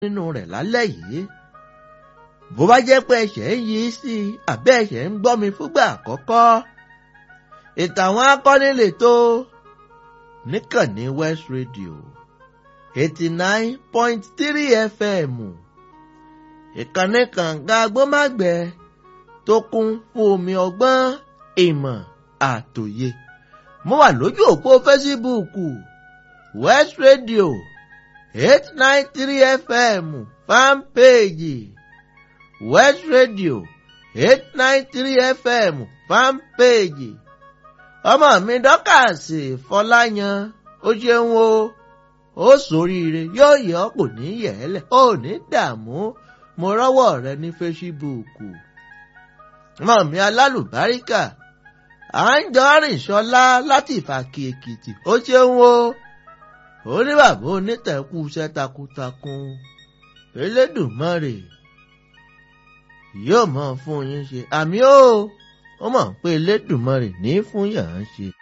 nínú rẹ̀ lálẹ́ yìí. Bó bá jẹ́ pé ẹ̀ṣẹ̀ ń yí sí i àbẹ́ ẹ̀ṣẹ̀ ń gbọ́ mi fúngbà àkọ́kọ́. Ìtàn àwọn akọni lètò níkànnì West Radio 89.3 FM. Ìkànnì kànga agbómágbẹ̀ tó kún fún omi ọgbọ́n, ìmọ̀ àtòye. Mo wà lójú òpó Fésíbúùkù West Radio 893 FM fanpage. West Radio 893 FM fanpage. Ọmọ mi Dọ́kàsì Fọláyan ó ṣeun o, ó ṣoríire yóò yẹ ọ́ kò ní yẹ̀ẹ́lẹ̀ ó ní dààmú mo rọ́wọ́ rẹ ní Fésíbúùkù. Ọmọ mi alálùbáríkà Àńjọ́rìn Ṣọlá láti Ìfàkì Èkìtì ó ṣeun o, ó ní bàbá onítẹ̀kù iṣẹ́ takuntakun. Elédùmarè yóò mọ̀ fún yín ṣe àmì ó mọ̀ pé Elédùmarè ní fún yàn án ṣe.